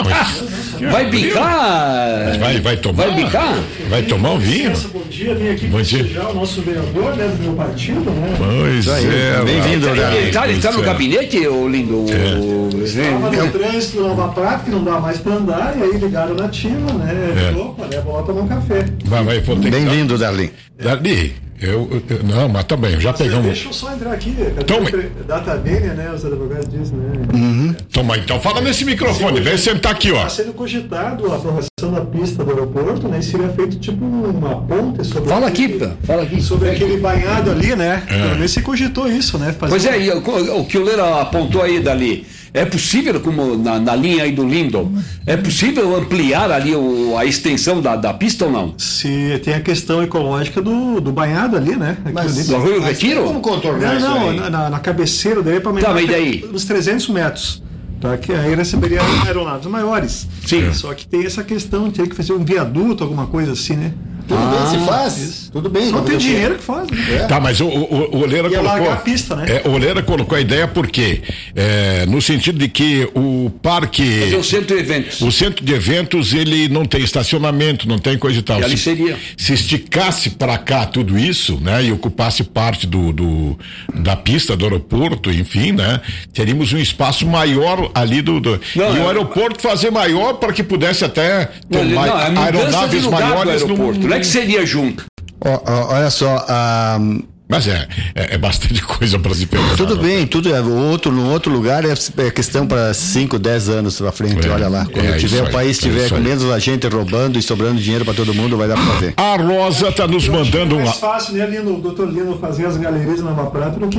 Vai bicar? Vai tomar? Vai bicar? Vai tomar um vinho? Bom dia, vim aqui prestigiar o nosso vereador, né, do meu partido, né? Pois é. Bem-vindo, Ele está no gabinete, ô lindo? Estava no trânsito do Nova Prata, que não dá mais para andar, e aí ligaram na Nativa, né? Opa, né? Vou lá tomar um café. Bem-vindo, Darlin. Darlin. Não, mas também, já pegamos. Deixa eu só entrar aqui. Tome. Data vênia, né? Os advogados dizem, né? Toma, então fala nesse microfone, vem sentar aqui, ó. Está sendo cogitado a aprovação da pista do aeroporto, né? E seria feito tipo uma ponte sobre. Fala aqui. Sobre aquele banhado ali, né? Pelo menos se cogitou isso, né? Pois é, o que o Leira apontou aí dali. É possível, como na linha aí do Lindon, é possível ampliar ali a extensão da pista ou não? Se tem a questão ecológica do banhado ali, né? Do Rio Retiro? Como contornar isso aí? Na cabeceira daí para aumentar nos 300 metros. Tá, que aí receberia aeronaves maiores. Sim. Só que tem essa questão, tem que fazer um viaduto, alguma coisa assim, né? Tudo bem, se faz. Isso. Tudo bem. Só tem dinheiro que faz. Né? Tá, mas o Oleira colocou. A pista, né? O Oleira colocou a ideia porque no sentido de que o parque. Mas é o centro de eventos. O centro de eventos, ele não tem estacionamento, não tem coisa e tal. E ali seria. Se esticasse para cá tudo isso, né, e ocupasse parte da pista do aeroporto, enfim, né, teríamos um espaço maior ali e o aeroporto fazer maior para que pudesse até ter aeronaves maiores no aeroporto. Não é que seria junto. Olha só, mas é bastante coisa para se pensar. Tudo bem, no outro lugar é questão para 5, 10 anos para frente, olha lá. Quando o país tiver com menos a gente roubando e sobrando dinheiro para todo mundo, vai dar para fazer. A Rosa tá nos mandando é mais fácil, né, o doutor Lino fazer as galerias na Nova Prata do que...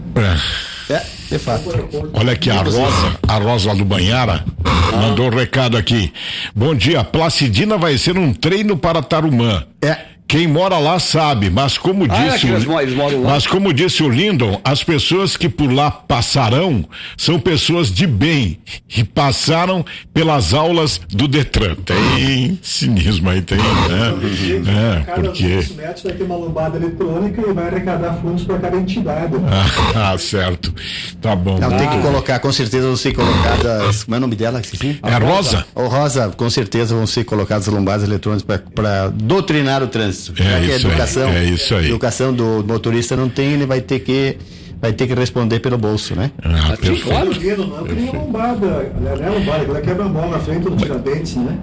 De fato. Olha aqui, a Rosa lá do Banhara mandou um recado aqui. Bom dia, Placidina vai ser um treino para Tarumã. Quem mora lá sabe, mas como disse o Lindon, as pessoas que por lá passarão são pessoas de bem e passaram pelas aulas do Detran. Tem cinismo aí, tem, né? Porque 200 metros vai ter uma lombada eletrônica e vai arrecadar fundos para cada entidade. Certo. Tá bom. Não, tem que colocar, com certeza vão ser colocadas. Como é o nome dela? É a Rosa? Rosa, com certeza vão ser colocadas lombadas eletrônicas para doutrinar o trânsito. Educação do motorista não tem, ele vai ter que responder pelo bolso, né? Claro. Não queria lombada, aquela quebra-mão na frente do Tiradentes, né?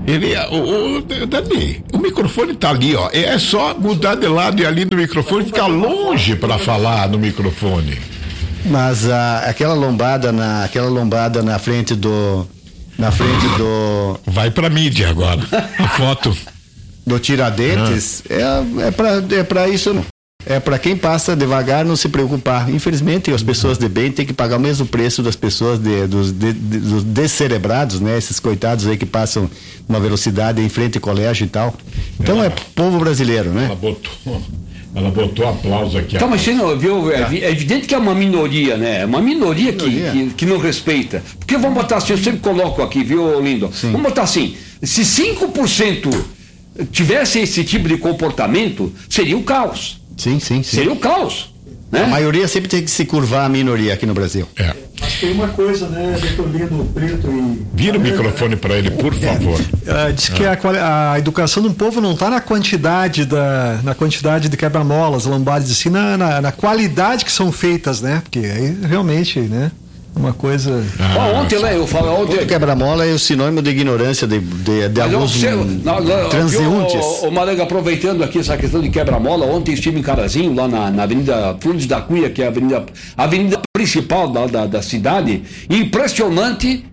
Dani, o microfone tá ali, ó. É só mudar de lado e ali no microfone ficar longe para falar no microfone. Mas aquela lombada na frente do vai pra mídia agora. A foto do Tiradentes é para isso, não. É para quem passa devagar não se preocupar. Infelizmente, as pessoas de bem têm que pagar o mesmo preço das pessoas dos descerebrados, né? Esses coitados aí que passam uma velocidade em frente ao colégio e tal. Então é povo brasileiro, né? Ela botou aplauso aqui. Então, mas você não viu? É evidente que é uma minoria, né? É uma minoria que não respeita. Porque vamos botar assim, eu sempre coloco aqui, viu, Lindo? Sim. Vamos botar assim, se 5% tivesse esse tipo de comportamento, seria o caos. Sim. Seria o caos. Né? A maioria sempre tem que se curvar à minoria aqui no Brasil. Mas tem uma coisa, né, doutor Lino Preto e... Vira o microfone para ele, por favor. Diz que a educação do povo não está na quantidade de quebra-molas, lombadas, assim, na qualidade que são feitas, né? Porque aí realmente, né? Uma coisa... Ontem, né? Eu falo ontem... Quebra-mola é o sinônimo de ignorância de alguns transeuntes. O Maranga, aproveitando aqui essa questão de quebra-mola, ontem estive em Carazinho, lá na Avenida Flores da Cunha, que é a avenida principal da cidade. Impressionante,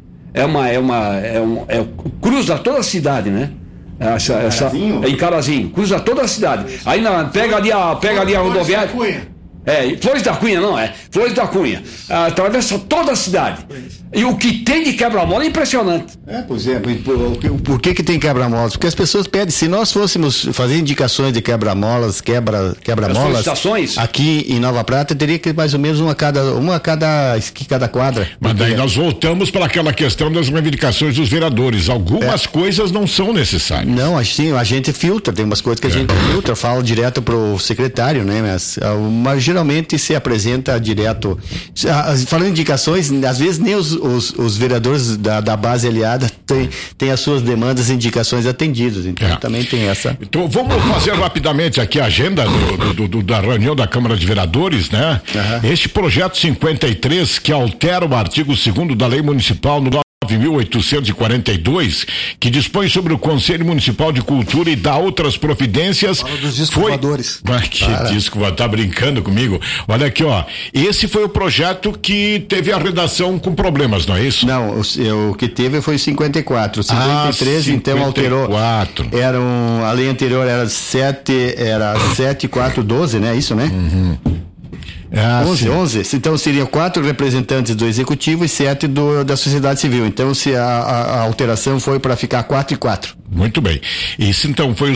cruza toda a cidade, né? Em Carazinho, cruza toda a cidade. Aí pega ali a rodoviária. Flores da Cunha, não é? Flores da Cunha. Atravessa toda a cidade. E o que tem de quebra-mola é impressionante. Pois é. Por que tem quebra-molas? Porque as pessoas pedem, se nós fôssemos fazer indicações de quebra-molas, quebra-molas, aqui em Nova Prata, teria que mais ou menos uma a cada quadra. Mas daí nós voltamos para aquela questão das reivindicações dos vereadores. Algumas coisas não são necessárias. Não, assim, a gente filtra, tem umas coisas que a gente filtra, fala direto pro secretário, né? Mas geralmente se apresenta direto. Falando em indicações, às vezes nem os vereadores da base aliada têm as suas demandas e indicações atendidas. Então também tem essa. Então vamos fazer rapidamente aqui a agenda da reunião da Câmara de Vereadores, né? Este projeto 53, que altera o artigo 2º da Lei Municipal no 9.842, que dispõe sobre o Conselho Municipal de Cultura e dá outras providências. Fala dos discos voadores. Que disco, tá brincando comigo? Olha aqui, ó. Esse foi o projeto que teve a redação com problemas, não é isso? Não, o que teve foi o 54. O 53, então alterou. A lei anterior era 7412, né? Isso, né? 11. Então seriam 4 representantes do Executivo e 7 da sociedade civil. Então a alteração foi para ficar 4 e 4. Muito bem. Isso então foi o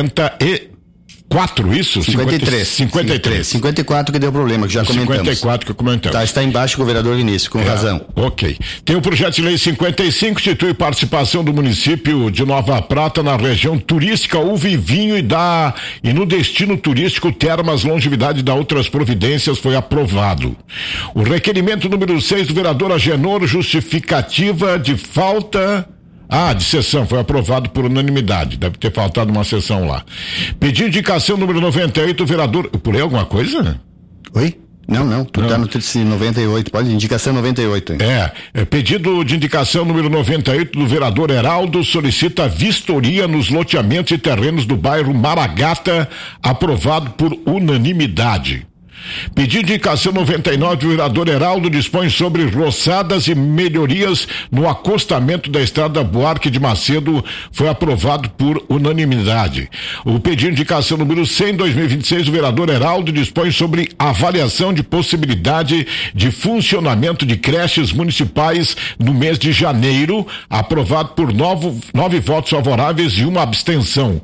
54, isso? 53. 54 que deu problema, que já comentamos. 54 que comentamos. Está embaixo com o vereador Vinícius, com razão. Ok. Tem o projeto de lei 55, que institui participação do município de Nova Prata na região turística uva e vinho e no destino turístico termas, longevidade da outras providências, foi aprovado. O requerimento número 6 do vereador Agenor, justificativa de falta... de sessão, foi aprovado por unanimidade, deve ter faltado uma sessão lá. Pedido de indicação número 98, o vereador... Eu pulei alguma coisa? Oi? Não, tu tá no 98, pode, indicação 98. Hein? Pedido de indicação número 98 do vereador Heraldo, solicita vistoria nos loteamentos e terrenos do bairro Maragata, aprovado por unanimidade. Pedido de indicação 99 do vereador Heraldo, dispõe sobre roçadas e melhorias no acostamento da estrada Buarque de Macedo, foi aprovado por unanimidade. O pedido de indicação número 100 2026 do vereador Heraldo, dispõe sobre avaliação de possibilidade de funcionamento de creches municipais no mês de janeiro, aprovado por 9 votos favoráveis e uma abstenção.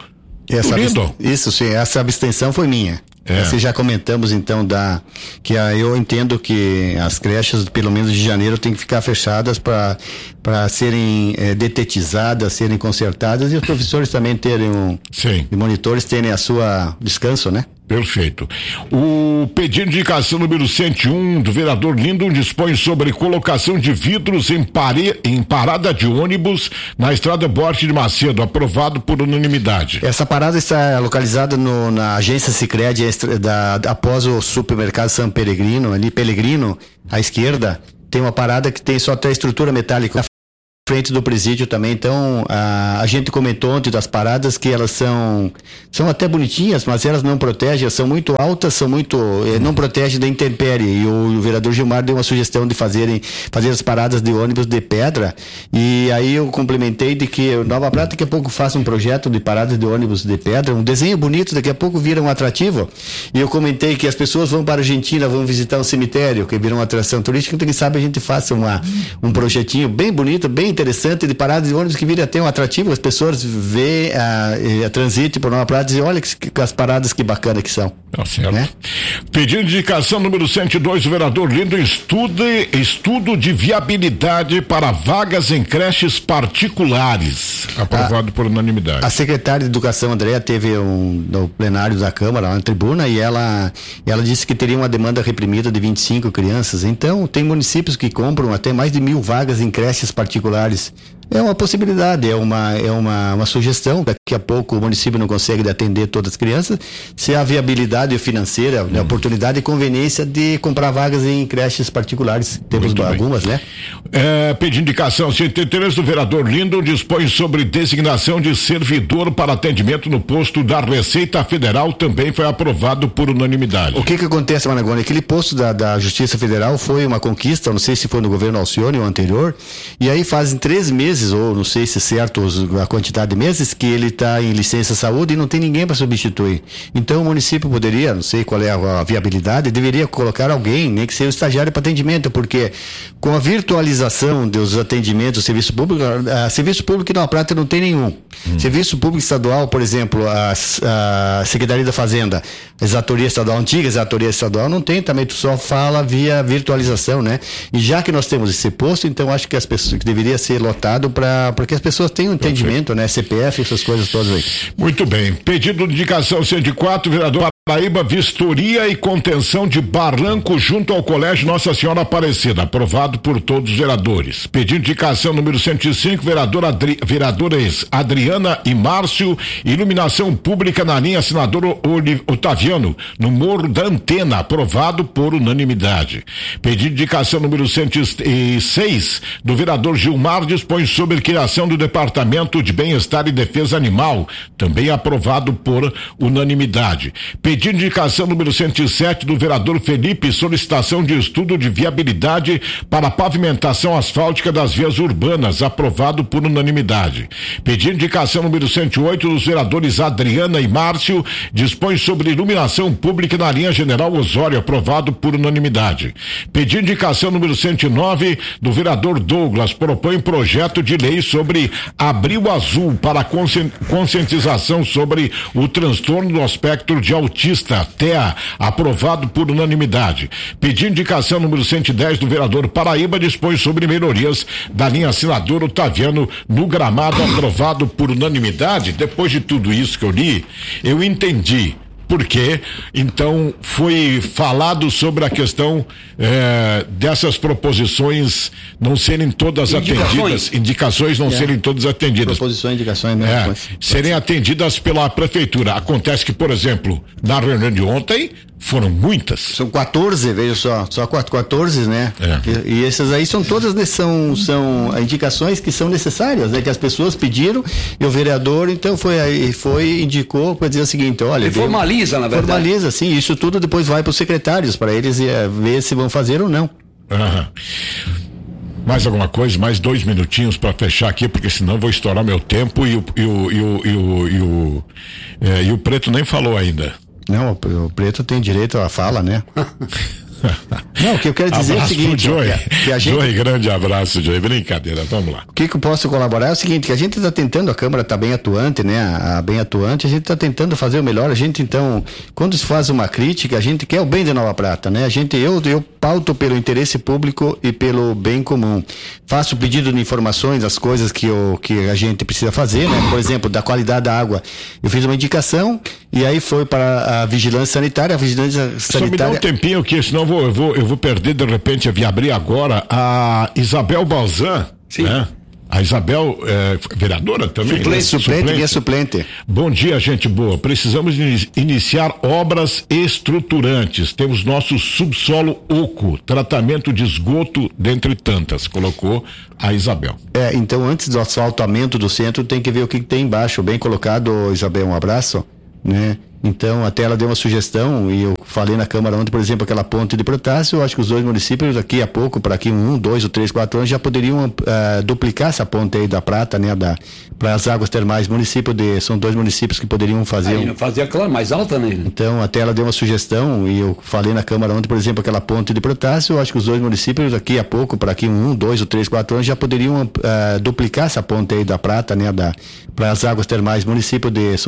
Isso sim, essa abstenção foi minha. Assim, já comentamos então eu entendo que as creches, pelo menos de janeiro, tem que ficar fechadas para serem detetizadas, serem consertadas, e os professores também terem e monitores terem a sua descanso, né? Perfeito. O pedido de indicação número 101 do vereador Lindon dispõe sobre colocação de vidros em parada de ônibus na estrada Buarque de Macedo, aprovado por unanimidade. Essa parada está localizada na agência Sicredi, após o supermercado São Peregrino, ali Pelegrino, à esquerda, tem uma parada que tem só até estrutura metálica. Frente do presídio também, então a gente comentou ontem das paradas que elas são até bonitinhas, mas elas não protegem, elas são muito altas, não protegem da intempérie, e o vereador Gilmar deu uma sugestão de fazer as paradas de ônibus de pedra, e aí eu complementei de que Nova Prata daqui a pouco faça um projeto de paradas de ônibus de pedra, um desenho bonito, daqui a pouco vira um atrativo, e eu comentei que as pessoas vão para a Argentina, vão visitar um cemitério, que vira uma atração turística, então quem sabe a gente faça um projetinho bem bonito, bem interessante, de parada de ônibus que vira até um atrativo, as pessoas vê a transite por Nova Prata e dizem, olha que as paradas que bacana que são. Tá certo. Né? Pedido de indicação número 102 do vereador Lindon, estudo de viabilidade para vagas em creches particulares, aprovado por unanimidade. A secretária de Educação, Andréa, teve no plenário da Câmara, lá na tribuna, e ela disse que teria uma demanda reprimida de 25 crianças, então tem municípios que compram até mais de 1.000 vagas em creches particulares É uma possibilidade, é uma sugestão. Daqui a pouco o município não consegue atender todas as crianças. Se há viabilidade financeira, né, oportunidade e conveniência de comprar vagas em creches particulares. Temos algumas, né? Pedindo indicação, se tem interesse do vereador Lindo, dispõe sobre designação de servidor para atendimento no posto da Receita Federal, também foi aprovado por unanimidade. O que acontece, Managoni? Aquele posto da Justiça Federal foi uma conquista, não sei se foi no governo Alcione ou anterior, e aí fazem 3 meses, ou não sei se é certo a quantidade de meses, que ele está em licença saúde e não tem ninguém para substituir. Então o município poderia, não sei qual é a viabilidade, deveria colocar alguém, nem que seja o estagiário para atendimento, porque com a virtualização dos atendimentos do serviço público, serviço público em Nova Prata não tem nenhum. Serviço público estadual, por exemplo, a Secretaria da Fazenda, exatoria estadual, antiga exatoria estadual, não tem também, tu só fala via virtualização, né? E já que nós temos esse posto, então acho que as pessoas, que deveria ser lotado para que as pessoas tenham entendimento, né? CPF, essas coisas todas aí. Muito bem. Pedido de indicação 104, vereador Paraíba, vistoria e contenção de barranco junto ao Colégio Nossa Senhora Aparecida, aprovado por todos os vereadores. Pedido de indicação número 105, vereadores Adriana e Márcio, iluminação pública na linha senador Otaviano, no Morro da Antena, aprovado por unanimidade. Pedido de indicação número 106, do vereador Gilmar, dispõe sobre criação do Departamento de Bem-Estar e Defesa Animal, também aprovado por unanimidade. Pedido de indicação número 107 do vereador Felipe, solicitação de estudo de viabilidade para pavimentação asfáltica das vias urbanas, aprovado por unanimidade. Pedido de indicação número 108 dos vereadores Adriana e Márcio, dispõe sobre iluminação pública na linha General Osório, aprovado por unanimidade. Pedido de indicação número 109 do vereador Douglas, propõe projeto de lei sobre Abril Azul para conscientização sobre o transtorno do espectro de autismo, TEA, aprovado por unanimidade. Pedido indicação número 110 do vereador Paraíba, dispõe sobre melhorias da linha senador Otaviano no Gramado, aprovado por unanimidade. Depois de tudo isso que eu li, eu entendi porque então foi falado sobre a questão dessas proposições não serem todas atendidas, indicações não serem todas atendidas. Proposições, indicações mesmo. Serem atendidas pela prefeitura. Acontece que, por exemplo, na reunião de ontem foram muitas. São 14, veja só 14, né? E essas aí são todas, né, são indicações que são necessárias, né? Que as pessoas pediram e o vereador então indicou para dizer o seguinte, olha... E formaliza, na verdade. Formaliza, sim, isso tudo depois vai para os secretários, para eles ver se vão fazer ou não. Mais alguma coisa? Mais 2 minutinhos para fechar aqui, porque senão eu vou estourar meu tempo e o Preto nem falou ainda. Não, o Preto tem direito à fala, né? Não, o que eu quero dizer abraço é o seguinte, que a gente... Joey, grande abraço, Joey, brincadeira, vamos lá. O que eu posso colaborar é o seguinte, que a gente está tentando, a Câmara está bem atuante, né? Bem atuante, a gente está tentando fazer o melhor, a gente então, quando se faz uma crítica, a gente quer o bem de Nova Prata, né? Eu pauto pelo interesse público e pelo bem comum. Faço pedido de informações, as coisas que a gente precisa fazer, né? Por exemplo, da qualidade da água. Eu fiz uma indicação e aí foi para a vigilância sanitária, Só me dá um tempinho que senão eu vou perder de repente, abrir agora a Isabel Balzan, né? A Isabel, vereadora também? Suplente. Bom dia, gente boa. Precisamos iniciar obras estruturantes. Temos nosso subsolo oco, tratamento de esgoto, dentre tantas. Colocou a Isabel. Então antes do asfaltamento do centro tem que ver o que tem embaixo. Bem colocado, Isabel, um abraço, né? Então, até ela deu uma sugestão, e eu falei na Câmara ontem, por exemplo, aquela ponte de Protásio, eu acho que os dois municípios daqui a pouco, para aqui 1, 2 ou 3, 4 anos, já poderiam duplicar essa ponte aí da Prata, né, para as águas termais, são 2 municípios que poderiam fazer. Fazer, claro, mais alta, né? Então, até ela deu uma sugestão, e eu falei na Câmara ontem, por exemplo, aquela ponte de Protásio, eu acho que os dois municípios daqui a pouco, para aqui 1, 2 ou 3, 4 anos, já poderiam duplicar essa ponte aí da Prata, né, para as águas termais,